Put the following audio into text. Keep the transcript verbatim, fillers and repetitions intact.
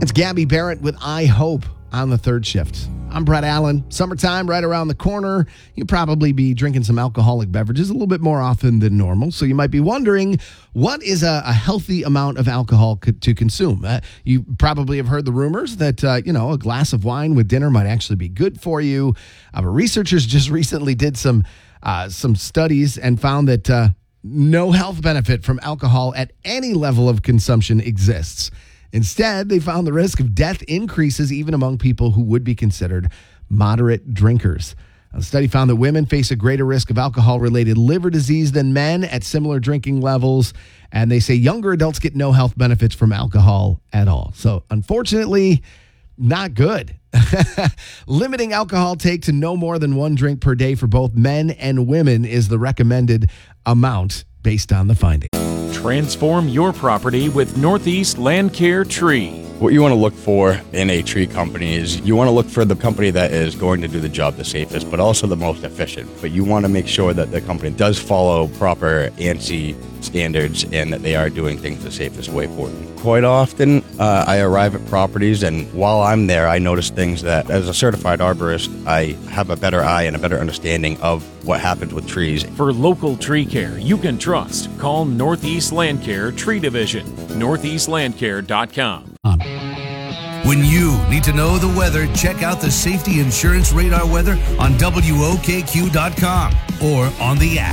It's Gabby Barrett with I Hope on the third shift. I'm Brett Allen. Summertime right around the corner. You'll probably be drinking some alcoholic beverages a little bit more often than normal. So you might be wondering, what is a, a healthy amount of alcohol co- to consume? Uh, you probably have heard the rumors that, uh, you know, a glass of wine with dinner might actually be good for you. Uh, but researchers just recently did some, uh, some studies and found that uh, no health benefit from alcohol at any level of consumption exists. Instead, they found the risk of death increases even among people who would be considered moderate drinkers. A study found that women face a greater risk of alcohol-related liver disease than men at similar drinking levels, and they say younger adults get no health benefits from alcohol at all. So, unfortunately, not good. Limiting alcohol take to no more than one drink per day for both men and women is the recommended amount based on the findings. Transform your property with Northeast Land Care Tree. What you want to look for in a tree company is you want to look for the company that is going to do the job the safest, but also the most efficient. But you want to make sure that the company does follow proper ANSI standards and that they are doing things the safest way for them. Quite often, uh, I arrive at properties, and while I'm there, I notice things that, as a certified arborist, I have a better eye and a better understanding of what happens with trees. For local tree care you can trust, call Northeast Land Care Tree Division, northeast land care dot com. When you need to know the weather, check out the Safety Insurance Radar weather on W O K Q dot com or on the app.